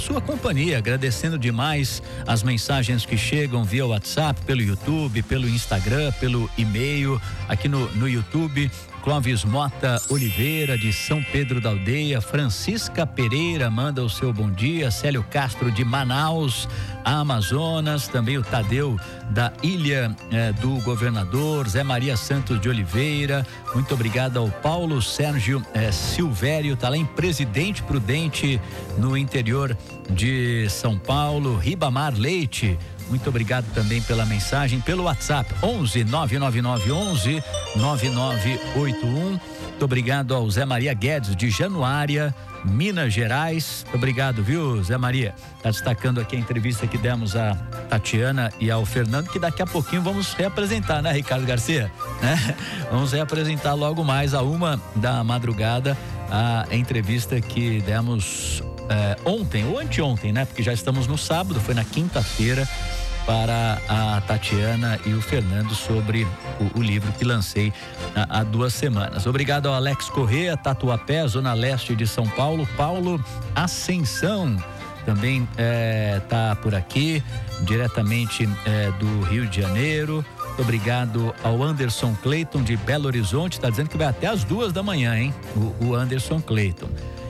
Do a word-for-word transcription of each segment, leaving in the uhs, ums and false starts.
sua companhia, agradecendo demais as mensagens que chegam via WhatsApp, pelo YouTube, pelo Instagram, pelo e-mail, aqui no, no YouTube. Clóvis Mota Oliveira, de São Pedro da Aldeia. Francisca Pereira manda o seu bom dia. Célio Castro, de Manaus, Amazonas. Também o Tadeu, da Ilha eh, do Governador. Zé Maria Santos de Oliveira. Muito obrigado ao Paulo Sérgio eh, Silvério, tá lá em Presidente Prudente, no interior de São Paulo. Ribamar Leite, muito obrigado também pela mensagem, pelo WhatsApp onze nove nove nove onze nove nove oito um. Muito obrigado ao Zé Maria Guedes, de Januária, Minas Gerais. Muito obrigado, viu, Zé Maria? Tá destacando aqui a entrevista que demos a Tatiana e ao Fernando, que daqui a pouquinho vamos reapresentar, né, Ricardo Garcia? Né? Vamos reapresentar logo mais a uma da madrugada a entrevista que demos É, ontem ou anteontem, né? Porque já estamos no sábado, foi na quinta-feira, para a Tatiana e o Fernando sobre o, o livro que lancei há, há duas semanas. Obrigado ao Alex Corrêa, Tatuapé, Zona Leste de São Paulo. Paulo Ascensão também é, tá por aqui, diretamente é, do Rio de Janeiro. Muito obrigado ao Anderson Cleiton, de Belo Horizonte, tá dizendo que vai até as duas da manhã, hein? O, o Anderson Cleiton.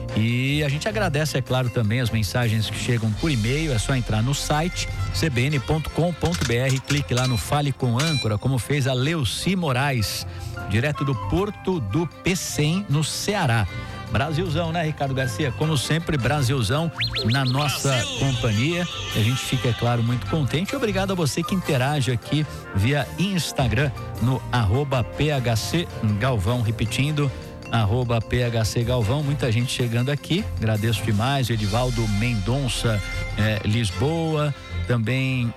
E a gente agradece, é claro, também as mensagens que chegam por e-mail. É só entrar no site c b n ponto com ponto b r, clique lá no Fale com Âncora, como fez a Leuci Moraes, direto do Porto do Pecém, no Ceará. Brasilzão, né, Ricardo Garcia? Como sempre, Brasilzão na nossa Brasil. companhia. A gente fica, é claro, muito contente. Obrigado a você que interage aqui via Instagram no arroba P H C Galvão, repetindo, arroba P H C Galvão. Muita gente chegando aqui, agradeço demais. Edivaldo Mendonça, eh, Lisboa, também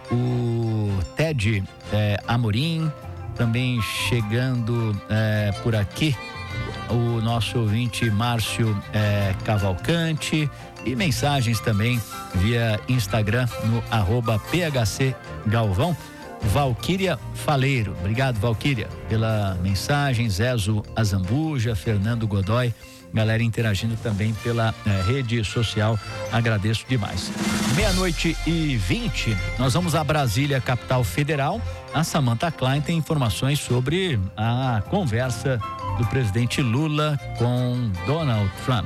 o Ted eh, Amorim, também chegando eh, por aqui o nosso ouvinte Márcio eh, Cavalcante, e mensagens também via Instagram no arroba P H C Galvão. Valquíria Faleiro, obrigado, Valquíria, pela mensagem. Zezo Azambuja, Fernando Godoy, galera interagindo também pela eh, rede social, agradeço demais. Meia-noite e vinte, nós vamos a Brasília, capital federal. A Samantha Klein tem informações sobre a conversa do presidente Lula com Donald Trump.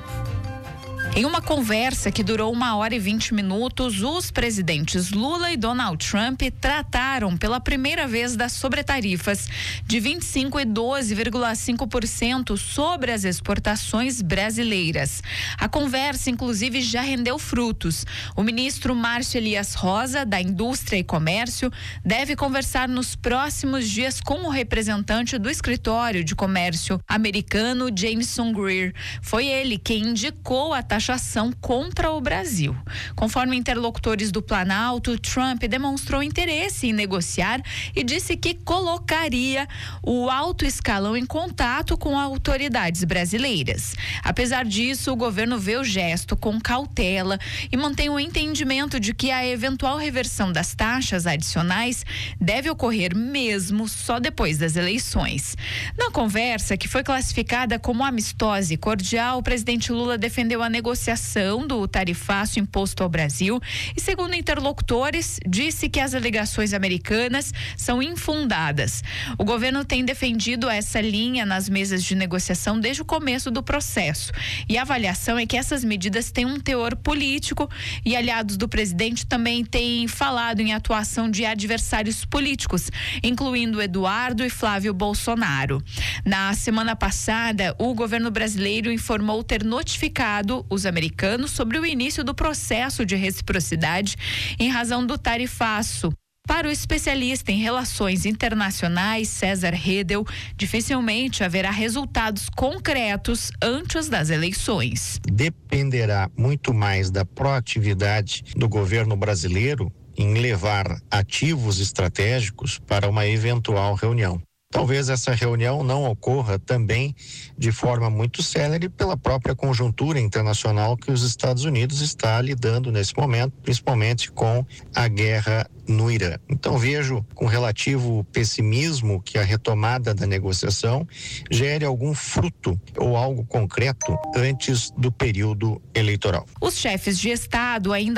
Em uma conversa que durou uma hora e vinte minutos, os presidentes Lula e Donald Trump trataram pela primeira vez das sobretarifas de vinte e cinco e doze vírgula cinco por cento sobre as exportações brasileiras. A conversa, inclusive, já rendeu frutos. O ministro Márcio Elias Rosa, da Indústria e Comércio, deve conversar nos próximos dias com o representante do escritório de comércio americano, Jameson Greer. Foi ele quem indicou a taxa taxação contra o Brasil. Conforme interlocutores do Planalto, Trump demonstrou interesse em negociar e disse que colocaria o alto escalão em contato com autoridades brasileiras. Apesar disso, o governo vê o gesto com cautela e mantém o entendimento de que a eventual reversão das taxas adicionais deve ocorrer mesmo só depois das eleições. Na conversa, que foi classificada como amistosa e cordial, o presidente Lula defendeu a negociação do tarifaço imposto ao Brasil e, segundo interlocutores, disse que as alegações americanas são infundadas. O governo tem defendido essa linha nas mesas de negociação desde o começo do processo, e a avaliação é que essas medidas têm um teor político, e aliados do presidente também têm falado em atuação de adversários políticos, incluindo Eduardo e Flávio Bolsonaro. Na semana passada, o governo brasileiro informou ter notificado os americanos sobre o início do processo de reciprocidade em razão do tarifaço. Para o especialista em relações internacionais, César Redel, dificilmente haverá resultados concretos antes das eleições. Dependerá muito mais da proatividade do governo brasileiro em levar ativos estratégicos para uma eventual reunião. Talvez essa reunião não ocorra também de forma muito célere pela própria conjuntura internacional que os Estados Unidos está lidando nesse momento, principalmente com a guerra no Irã. Então vejo com relativo pessimismo que a retomada da negociação gere algum fruto ou algo concreto antes do período eleitoral. Os chefes de Estado ainda